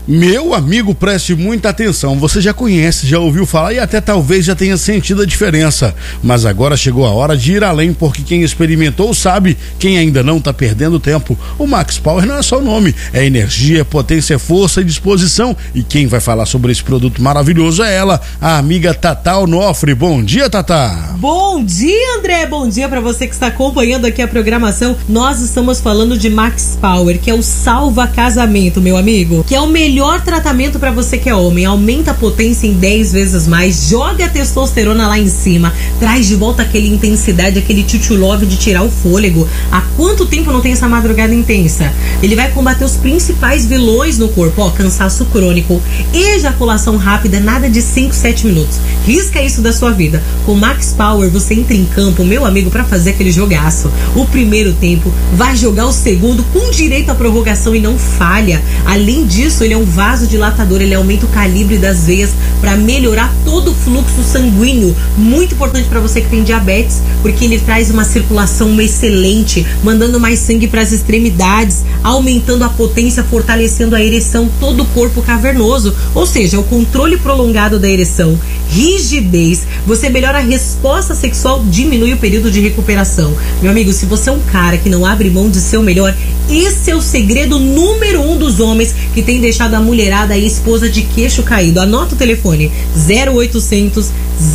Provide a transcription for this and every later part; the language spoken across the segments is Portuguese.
Meu amigo, preste muita atenção. Você já conhece, já ouviu falar e até talvez já tenha sentido a diferença. Mas agora chegou a hora de ir além, porque quem experimentou sabe, quem ainda não tá perdendo tempo. O Max Power não é só o nome, é energia, potência, força e disposição. E quem vai falar sobre esse produto maravilhoso é ela, a amiga Tatá Onofre. Bom dia, Tatá. Bom dia, André. Bom dia para você que está acompanhando aqui a programação. Nós estamos falando de Max Power, que é o salva casamento, meu amigo, que é o melhor tratamento para você que é homem. Aumenta a potência em 10 vezes mais, joga a testosterona lá em cima, traz de volta aquela intensidade, aquele tchutchulove de tirar o fôlego. Há quanto tempo não tem essa madrugada intensa? Ele vai combater os principais vilões no corpo, cansaço crônico, ejaculação rápida, nada de 5, 7 minutos. Risca isso da sua vida. Com Max Power você entra em campo, meu amigo, para fazer aquele jogaço. O primeiro tempo, vai jogar o segundo com direito à prorrogação e não falha. Além disso, ele é um vasodilatador, ele aumenta o calibre das veias para melhorar todo o fluxo sanguíneo. Muito importante para você que tem diabetes, porque ele traz uma circulação excelente, mandando mais sangue para as extremidades, aumentando a potência, fortalecendo a ereção, todo o corpo cavernoso, ou seja, o controle prolongado da ereção, rigidez, você melhora a resposta sexual, diminui o período de recuperação. Meu amigo, se você é um cara que não abre mão de ser o melhor, esse é o segredo número 1 dos homens que tem deixado a mulherada e a esposa de queixo caído. Anota o telefone: 0800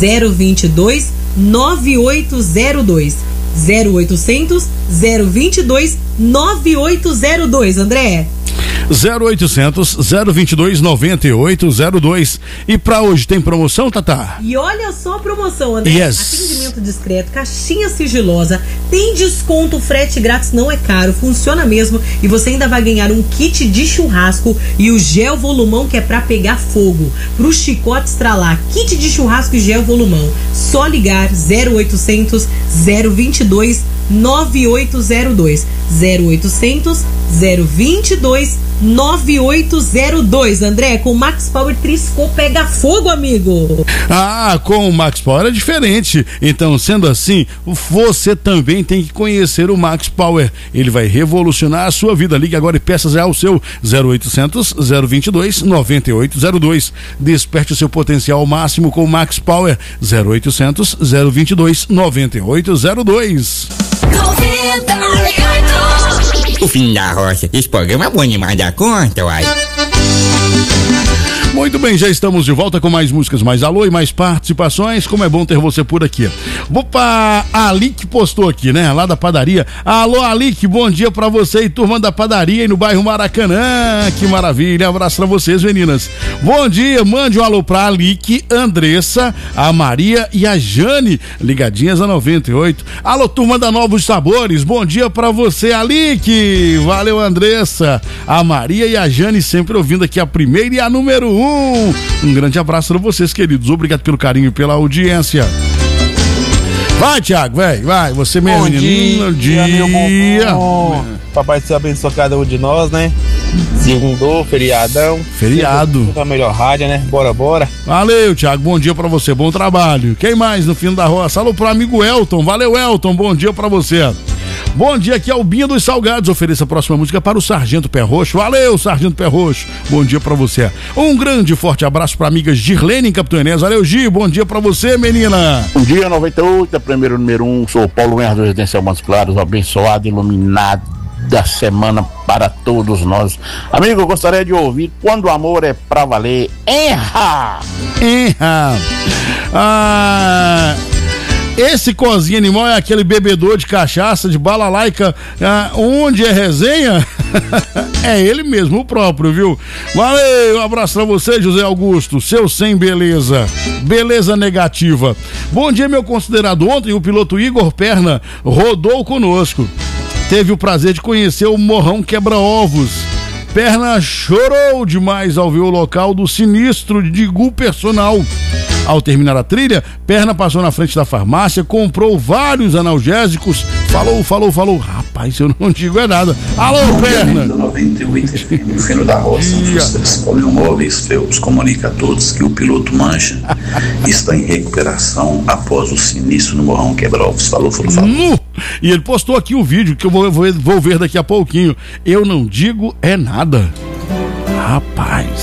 022 9802. 0800 022 9802, André. 0800 022 9802. E pra hoje tem promoção, Tatá? E olha só a promoção, André. Yes. Atendimento discreto, caixinha sigilosa, tem desconto, frete grátis, não é caro, funciona mesmo. E você ainda vai ganhar um kit de churrasco e o gel volumão, que é pra pegar fogo, pro chicote estralar. Kit de churrasco e gel volumão. Só ligar 0800 022 9802. 0800 022 9802, André. Com o Max Power triscou, pega fogo, amigo. Com o Max Power é diferente. Então, sendo assim, você também tem que conhecer o Max Power. Ele vai revolucionar a sua vida. Ligue agora e peça já o seu 0800 022 9802. Desperte o seu potencial ao máximo com o Max Power. 0800 022 9802. O fim da roça. Esse programa é bom demais da conta, uai. Muito bem, já estamos de volta com mais músicas, mais alô e mais participações. Como é bom ter você por aqui. Vou pra Ali, que postou aqui, né? Lá da padaria. Alô, Ali, que bom dia pra você e turma da padaria aí no bairro Maracanã. Que maravilha. Abraço pra vocês, meninas. Bom dia, mande um alô pra Alique, Andressa, a Maria e a Jane, ligadinhas a 98. Alô, turma da Novos Sabores. Bom dia pra você, Alique. Valeu, Andressa, a Maria e a Jane, sempre ouvindo aqui a primeira e a número 1. Um grande abraço pra vocês, queridos. Obrigado pelo carinho e pela audiência. Vai, Thiago, vai. Você mesmo, menino. Bom dia, meu bom. Papai do céu abençoe cada um de nós, né? Segundou, feriadão. Feriado. A melhor rádio, né? Bora. Valeu, Thiago. Bom dia pra você. Bom trabalho. Quem mais no fim da roça? Alô pro amigo Elton. Valeu, Elton. Bom dia pra você. Bom dia, aqui é o Binha dos Salgados. Ofereça a próxima música para o Sargento Pé Roxo. Valeu, Sargento Pé Roxo. Bom dia pra você. Um grande forte abraço pra amiga Girlene em Capituenés. Valeu, Gi. Bom dia pra você, menina. Bom dia, 98, é primeiro número 1. Sou o Paulo Merda do Residencial Montes Claros. Abençoado, iluminado da semana para todos nós. Amigo, eu gostaria de ouvir Quando o Amor é Pra Valer. Enra! Esse cozinha animal é aquele bebedor de cachaça, de balalaica, onde é resenha? É ele mesmo, o próprio, viu? Valeu, um abraço pra você, José Augusto, seu sem beleza negativa. Bom dia, meu considerado. Ontem o piloto Igor Perna rodou conosco. Teve o prazer de conhecer o Morrão Quebra-Ovos. Perna chorou demais ao ver o local do sinistro de Gu Personal. Ao terminar a trilha, Perna passou na frente da farmácia, comprou vários analgésicos, falou. Rapaz, eu não digo nada. Alô, Perna! 98 FM, no Fino da Roça, indústrias poliomóveis, Felps, comunica a todos que o piloto Mancha está em recuperação após o sinistro no Morrão Quebra-Ovos. Falou. E ele postou aqui um vídeo que eu vou ver daqui a pouquinho. Eu não digo é nada. Rapaz.